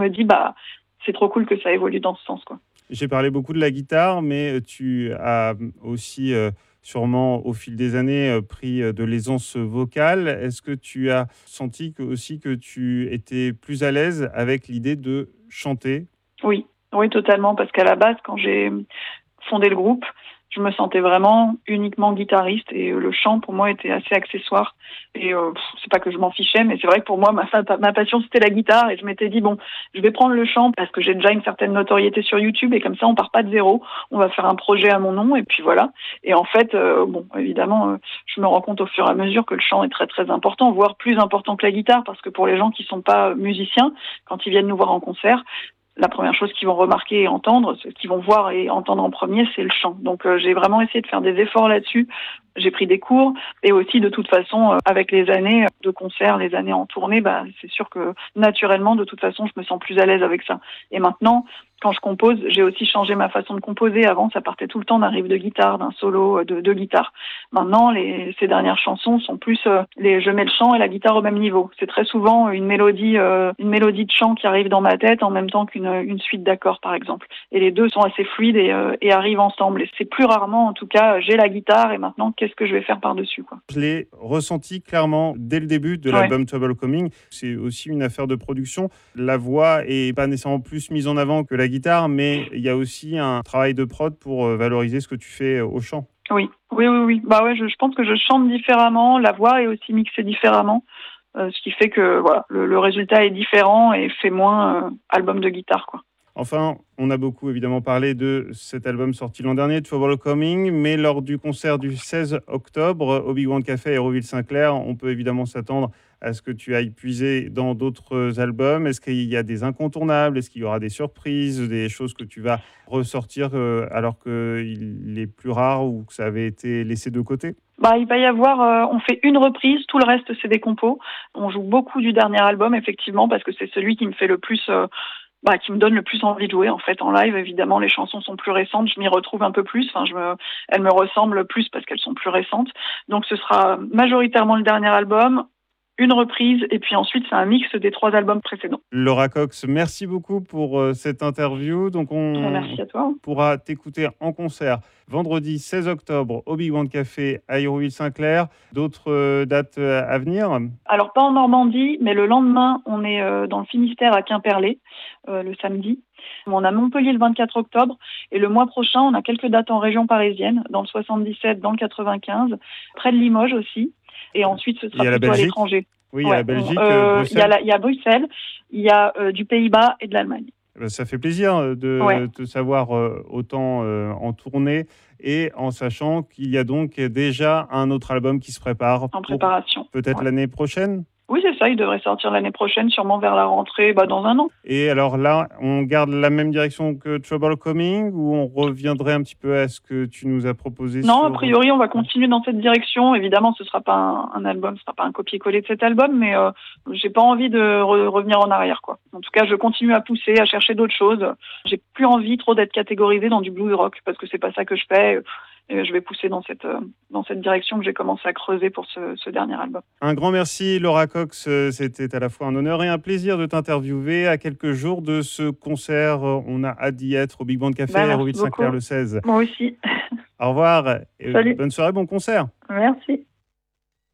me dis, c'est trop cool que ça évolue dans ce sens, quoi. J'ai parlé beaucoup de la guitare, mais tu as aussi sûrement au fil des années pris de l'aisance vocale. Est-ce que tu as senti aussi que tu étais plus à l'aise avec l'idée de chanter? Oui, oui, totalement, parce qu'à la base, quand j'ai fondé le groupe, je me sentais vraiment uniquement guitariste et le chant pour moi était assez accessoire. Et c'est pas que je m'en fichais, mais c'est vrai que pour moi ma passion c'était la guitare et je m'étais dit bon, je vais prendre le chant parce que j'ai déjà une certaine notoriété sur YouTube et comme ça on part pas de zéro, on va faire un projet à mon nom et puis voilà. Et en fait évidemment je me rends compte au fur et à mesure que le chant est très très important, voire plus important que la guitare parce que pour les gens qui sont pas musiciens, quand ils viennent nous voir en concert, la première chose qu'ils vont remarquer et entendre, ce qu'ils vont voir et entendre en premier, c'est le chant. Donc j'ai vraiment essayé de faire des efforts là-dessus. J'ai pris des cours et aussi de toute façon, avec les années de concert, les années en tournée, c'est sûr que naturellement, de toute façon, je me sens plus à l'aise avec ça. Et maintenant, quand je compose, j'ai aussi changé ma façon de composer. Avant, ça partait tout le temps d'un riff de guitare, d'un solo de guitare. Maintenant, ces dernières chansons sont plus je mets le chant et la guitare au même niveau. C'est très souvent une mélodie de chant qui arrive dans ma tête en même temps qu'une suite d'accords, par exemple. Et les deux sont assez fluides et arrivent ensemble. Et c'est plus rarement, en tout cas, j'ai la guitare et maintenant, qu'est-ce que je vais faire par-dessus, quoi. Je l'ai ressenti clairement dès le début de l'album Trouble Coming. C'est aussi une affaire de production. La voix est pas nécessairement plus mise en avant que la guitare, mais il y a aussi un travail de prod pour valoriser ce que tu fais au chant. Oui. Je pense que je chante différemment. La voix est aussi mixée différemment. Ce qui fait que voilà, le résultat est différent et fait moins album de guitare, quoi. Enfin, on a beaucoup évidemment parlé de cet album sorti l'an dernier, Trouble Coming, mais lors du concert du 16 octobre au Big Band Café à Hérouville-Saint-Clair, on peut évidemment s'attendre à ce que tu ailles puiser dans d'autres albums. Est-ce qu'il y a des incontournables? Est-ce qu'il y aura des surprises, des choses que tu vas ressortir alors qu'il est plus rare ou que ça avait été laissé de côté? Il va y avoir, on fait une reprise, tout le reste c'est des compos. On joue beaucoup du dernier album effectivement parce que c'est celui qui me fait le plus qui me donne le plus envie de jouer en fait en live. Évidemment, les chansons sont plus récentes, je m'y retrouve un peu plus. Elles me ressemblent plus parce qu'elles sont plus récentes. Donc, ce sera majoritairement le dernier album, une reprise, et puis ensuite, c'est un mix des 3 albums précédents. Laura Cox, merci beaucoup pour cette interview. Donc, Merci à toi. pourra t'écouter en concert vendredi 16 octobre au Big Band Café à Hérouville-Saint-Clair. D'autres dates à venir? Alors, pas en Normandie, mais le lendemain, on est dans le Finistère à Quimperlé, le samedi. On a Montpellier le 24 octobre et le mois prochain, on a quelques dates en région parisienne, dans le 77, dans le 95, près de Limoges aussi. Et ensuite, ce sera plutôt à l'étranger. Oui, il y a la Belgique, Bruxelles. Il y a Bruxelles, il y a du Pays-Bas et de l'Allemagne. Ça fait plaisir de te savoir autant en tournée et en sachant qu'il y a donc déjà un autre album qui se prépare. En préparation. Peut-être l'année prochaine? Oui, c'est ça, il devrait sortir l'année prochaine, sûrement vers la rentrée, dans un an. Et alors là, on garde la même direction que Trouble Coming ou on reviendrait un petit peu à ce que tu nous as proposé? Non, a priori, on va continuer dans cette direction. Évidemment, ce ne sera pas un album, ce ne sera pas un copier-coller de cet album, mais j'ai pas envie de revenir en arrière, quoi. En tout cas, je continue à pousser, à chercher d'autres choses. J'ai plus envie trop d'être catégorisée dans du blues rock, parce que c'est pas ça que je fais. Je vais pousser dans cette direction que j'ai commencé à creuser pour ce dernier album. Un grand merci Laura Cox, c'était à la fois un honneur et un plaisir de t'interviewer à quelques jours de ce concert. On a hâte d'y être au Big Band Café à Hérouville-Saint-Clair le 16. Moi aussi. Au revoir. Salut. Bonne soirée, bon concert. Merci.